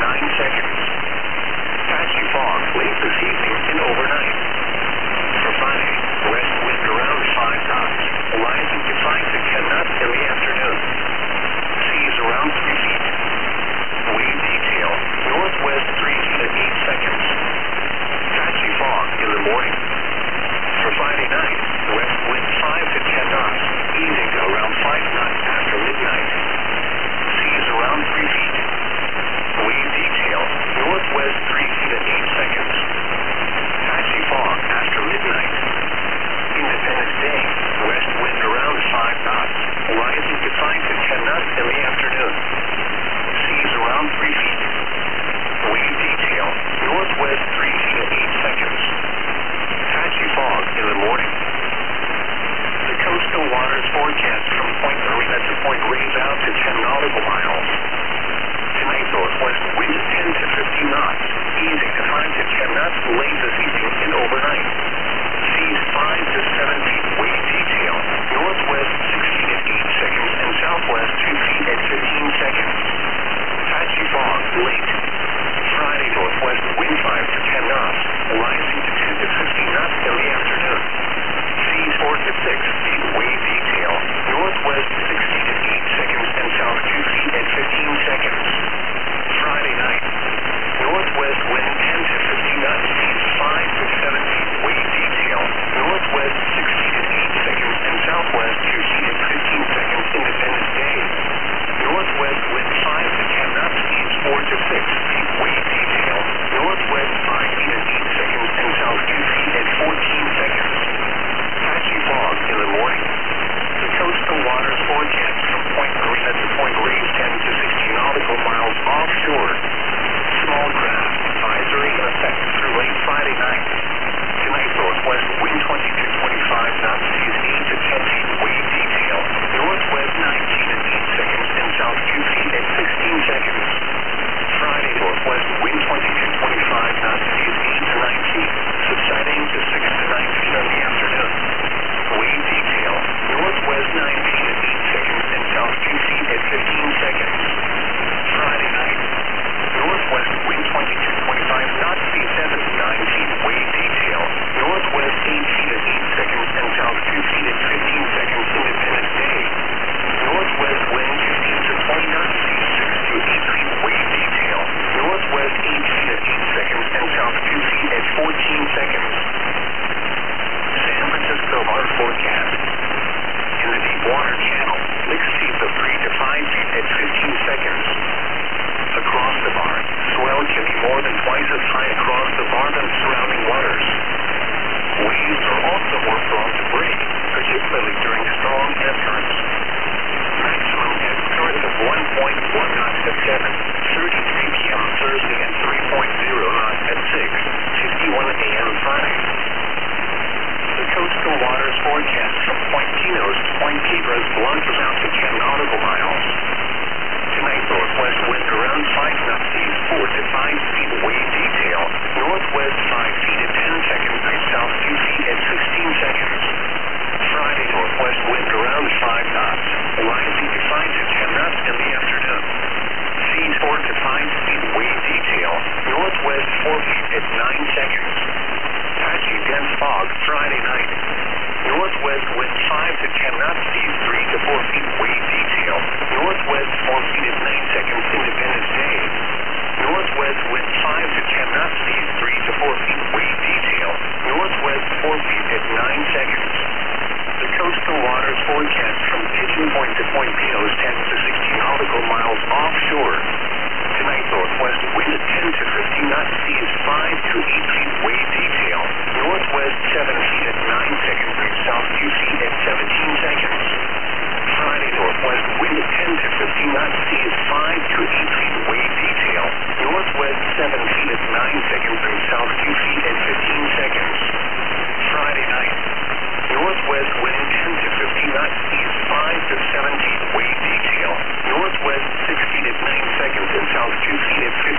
9 seconds. Patchy fog late this evening and overnight. For Friday, west wind around 5 knots, rising to 5 to 10 knots in the afternoon. Seas around 3 feet. Wave detail, northwest 3 feet at 8 seconds. Patchy fog in the morning. For Friday night, west wind 5 to 10 knots, easing to around 5 knots after midnight. Seas around 3 feet. Wave detail, northwest 3 feet at 8 seconds. Patchy fog after midnight. Independence Day, west wind around 5 knots, rising to 5 to 10 knots in the afternoon. Seas around 3 feet. Wave detail, northwest 3 feet at 8 seconds. Patchy fog in the morning. The coastal waters forecast from Point Marina to Point Reyes out to 10 nautical miles. Tonight, northwest wind 10 to 15 knots, easing to 5 to 10 knots late this evening and overnight. Seas 5 to 7 feet. Wave detail, northwest 6 feet at 8 seconds and southwest 2 feet at 15 seconds. Patchy fog late. Friday, northwest wind 5 to 10 knots, rising to 10 to 15 knots in the afternoon. Seas 4 to 6 feet. Wave detail, northwest 6 feet at 8 seconds and south 2 feet at 15 seconds. Friday night, northwest wind 10 to 15 knots, seas 5 to 7 feet. Wave detail, northwest 6 feet at 8 seconds and southwest 2 feet at 15 seconds. Independence Day, northwest wind 5 to 10 knots, seas 4 to 6 feet. Wave detail, northwest 5 feet at 8 seconds and south 2 feet at 14 seconds. Patchy fog in the morning. The coastal waters forecast from Point Marina to Point Reyes 10 to 16 nautical miles offshore. Small craft advisory in effect through late Friday night. Tonight, northwest wind 20 to 25 knots, seas 8 to 10 feet. Wave detail, northwest 9 feet at 8 seconds and south 2 feet at 16 seconds. Friday, northwest wind 20 to 25 knots, seas 8 to 9 feet, subsiding to 6 to 9 feet in the afternoon. Wave detail, northwest 9 feet at 8 seconds and south 2 feet at 15 seconds. Friday night, northwest wind 20 to 25 knots, seas 7 to 9 feet. Wave detail, northwest 8 feet at 8 seconds and south 2 feet at 15 seconds. Independence Day, northwest wind 15 to 20 knots, seas 6 to 8 feet. Wave detail, northwest 8 feet at 8 seconds and south 2 feet at 14 seconds. San Francisco water forecast. In the deep water channel, mixed seas of 3 to 5 feet at 15 seconds. Across the bar, swell can be more than twice as high across the bar than surrounding waters. Waves are also more prone to break, particularly during strong ebb currents. Maximum ebb current of 1.1 knots at 7:33 p.m. Thursday and 3.0 knots at 6:51 a.m. Friday. The coastal waters forecast from Point Pinos to Point Cabras launches out to 10 nautical miles. Tonight, northwest wind around 5 knots, seas 4 to 5 feet. Wave detail, northwest 5 feet at 10 seconds and south 2 feet at 16 seconds. Friday, northwest wind around 5 knots, rising to 5 to 10 knots in the afternoon. Seas 4 to 5 feet. Wave detail, northwest 4 feet at 9 seconds. Patchy dense fog Friday night. Northwest wind 5 to 10 knots, seas 3 to 4 feet. Wave detail, northwest 4 feet at 9 seconds. Independence Day,